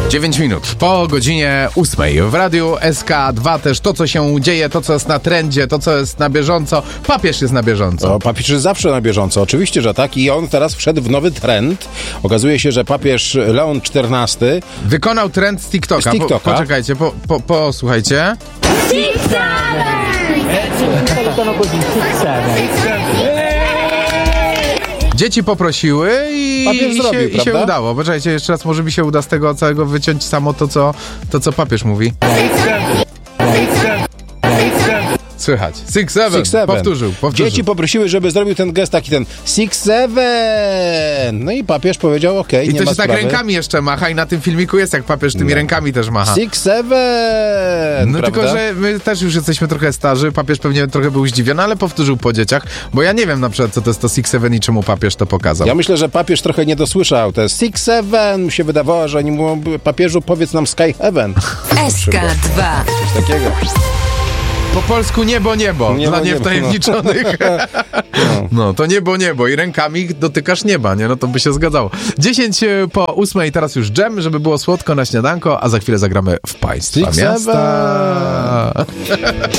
9 minut po godzinie 8 w Radiu SK2 też to, co się dzieje, to, co jest na trendzie, to, co jest na bieżąco. Papież jest na bieżąco. O, papież jest zawsze na bieżąco, oczywiście, że tak. I on teraz wszedł w nowy trend. Okazuje się, że papież Leon XIV wykonał trend z TikToka. Z TikToka. Poczekajcie, posłuchajcie. Dzieci poprosiły i papież zrobił, i się udało. Poczekajcie, jeszcze raz, może mi się uda z tego całego wyciąć samo to, co papież mówi. Słychać. 6-7. Powtórzył. Dzieci poprosiły, żeby zrobił ten gest, taki ten 6-7. No i papież powiedział, okej, nie ma sprawy. I to się tak rękami jeszcze macha i na tym filmiku jest, jak papież tymi rękami też macha. 6-7. No prawda? tylko, że my też już jesteśmy trochę starzy, papież pewnie trochę był zdziwiony, ale powtórzył po dzieciach, bo ja nie wiem na przykład, co to jest to 6-7 i czemu papież to pokazał. Ja myślę, że papież trochę nie dosłyszał. To jest 6-7. Mi się wydawało, że oni mówią, papieżu, powiedz nam Sky Heaven. SK2. Coś takiego. Po polsku niebo, dla niewtajemniczonych. No, to niebo i rękami dotykasz nieba, nie? No to by się zgadzało. 10 po 8, teraz już dżem, żeby było słodko na śniadanko, a za chwilę zagramy w Państwa Miasta.